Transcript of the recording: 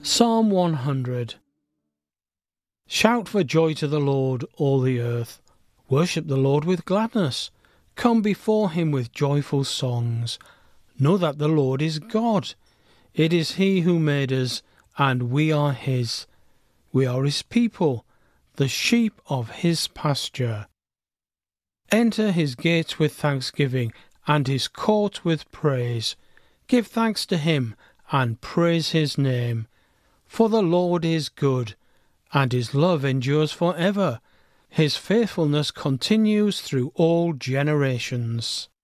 Psalm 100. Shout for joy to the Lord, all the earth. Worship the Lord with gladness. Come before him with joyful songs. Know that the Lord is God. It is he who made us, and we are his. We are his people, the sheep of his pasture. Enter his gates with thanksgiving, and his courts with praise. Give thanks to him, and praise his name. For the Lord is good, and his love endures forever. His faithfulness continues through all generations.